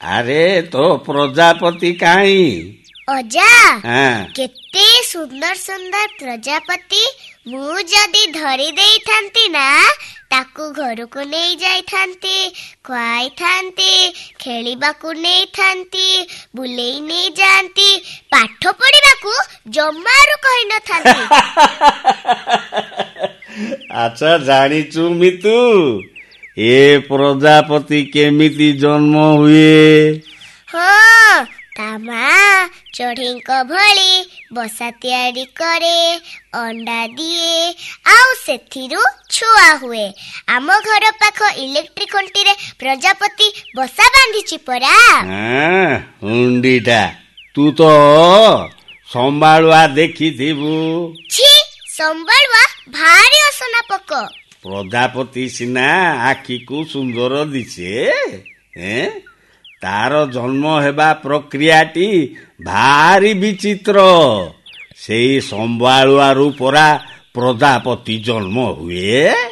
ଆରେ ତୋ ପ୍ରଜାପତି କାହିଁ? ଅଜା କେତେ ସୁନ୍ଦର ସୁନ୍ଦର ପ୍ରଜାପତି। ମୁଁ ଯଦି ଧରି ଦେଇଥାନ୍ତି ନା ତାକୁ ଘରକୁ ନେଇ ଯାଇଥାନ୍ତି, ଖୁଆଇଥାନ୍ତି, ଖେଳିବାକୁ ନେଇଥାନ୍ତି, ବୁଲେଇ ନେଇ ଯାଆନ୍ତି, ପାଠ ପଢିବାକୁ ଜମାରୁ କହିନଥାନ୍ତି। ଆଚ୍ଛା, ଜାଣିଛୁ ମିତୁ ଏ ପ୍ରଜାପତି କେମିତି ଜନ୍ମ ହୁଏ? ହଁ, ତା ମା ଚଢ଼େଇଙ୍କ ଭଳି ବସା ତିଆରି କରେ, ଅଣ୍ଡା ଦିଏ, ଆଉ ସେଥିରୁ ଛୁଆ ହୁଏ। ଆମ ଘର ପାଖ ଇଲେକ୍ଟ୍ରିକ ଖୁଣ୍ଟିରେ ପ୍ରଜାପତି ବସା ବାନ୍ଧିଛି ପରା। ହୁଣ୍ଡିଟା ତୁ ତ ସମ୍ବାଳୁଆ ଦେଖିଥିବୁ। ଛି, ସମ୍ବାଳୁଆ ଭାରି ଅସନା ପୋକ। ପ୍ରଜାପତି ସିନା ଆଖିକୁ ସୁନ୍ଦର ଦିଶେ, ତାର ଜନ୍ମ ହେବା ପ୍ରକ୍ରିୟାଟି ଭାରି ବିଚିତ୍ର। ସେଇ ସମ୍ବାଳୁଆରୁ ପରା ପ୍ରଜାପତି ଜନ୍ମ ହୁଏ।